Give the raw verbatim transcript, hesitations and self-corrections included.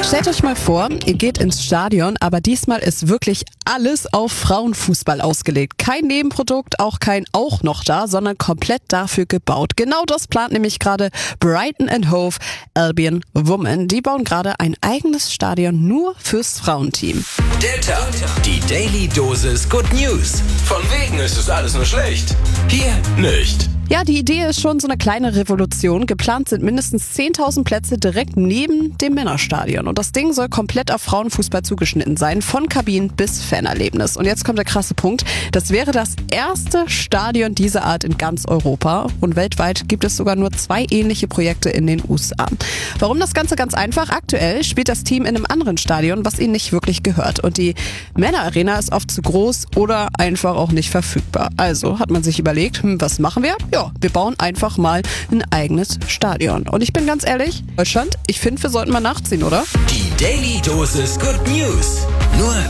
Stellt euch mal vor, ihr geht ins Stadion, aber diesmal ist wirklich alles auf Frauenfußball ausgelegt. Kein Nebenprodukt, auch kein auch noch da, sondern komplett dafür gebaut. Genau das plant nämlich gerade Brighton and Hove Albion Women. Die bauen gerade ein eigenes Stadion nur fürs Frauenteam. Der Tag, die Daily Dosis Good News. Von wegen ist es alles nur schlecht. Hier nicht. Ja, die Idee ist schon so eine kleine Revolution. Geplant sind mindestens zehntausend Plätze direkt neben dem Männerstadion. Und das Ding soll komplett auf Frauenfußball zugeschnitten sein, von Kabinen bis Fanerlebnis. Und jetzt kommt der krasse Punkt. Das wäre das erste Stadion dieser Art in ganz Europa. Und weltweit gibt es sogar nur zwei ähnliche Projekte in den U S A. Warum das Ganze? Ganz einfach. Aktuell spielt das Team in einem anderen Stadion, was ihnen nicht wirklich gehört. Und die Männerarena ist oft zu groß oder einfach auch nicht verfügbar. Also hat man sich überlegt, hm, was machen wir? Ja, wir bauen einfach mal ein eigenes Stadion. Und ich bin ganz ehrlich, Deutschland, ich finde, wir sollten mal nachziehen, oder? Die Daily Dosis Good News. Nur